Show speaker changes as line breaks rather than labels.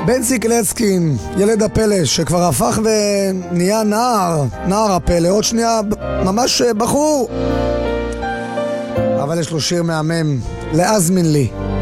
בנצי קלצקין, ילד הפלא שכבר הפך ונהיה נער הפלא, עוד שנייה ממש בחור, אבל יש לו שיר מהמם, להזמין לי.